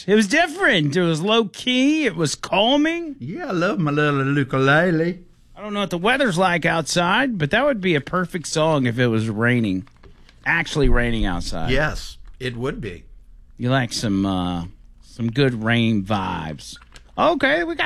It was different. It was low key. It was calming. Yeah, I love my little ukulele. I don't know what the weather's like outside, but that would be a perfect song if it was raining. Actually raining outside. Yes, it would be. You like some good rain vibes. Okay, we got